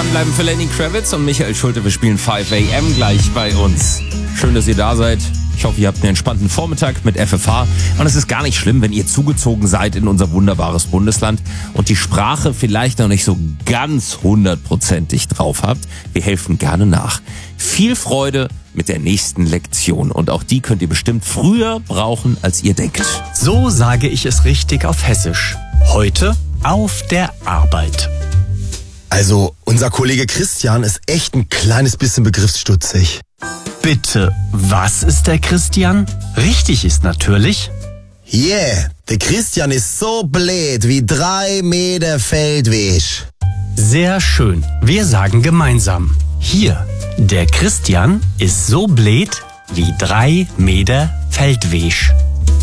dranbleiben für Lenny Kravitz und Michael Schulte. Wir spielen 5 AM gleich bei uns. Schön, dass ihr da seid. Ich hoffe, ihr habt einen entspannten Vormittag mit FFH. Und es ist gar nicht schlimm, wenn ihr zugezogen seid in unser wunderbares Bundesland und die Sprache vielleicht noch nicht so ganz 100%ig drauf habt. Wir helfen gerne nach. Viel Freude mit der nächsten Lektion. Und auch die könnt ihr bestimmt früher brauchen, als ihr denkt. So sage ich es richtig auf Hessisch. Heute auf der Arbeit. Also, unser Kollege Christian ist echt ein kleines bisschen begriffsstutzig. Bitte, was ist der Christian? Richtig ist natürlich... Yeah, der Christian ist so blöd wie 3 Meter Feldweg. Sehr schön. Wir sagen gemeinsam. Hier, der Christian ist so blöd wie 3 Meter Feldweg.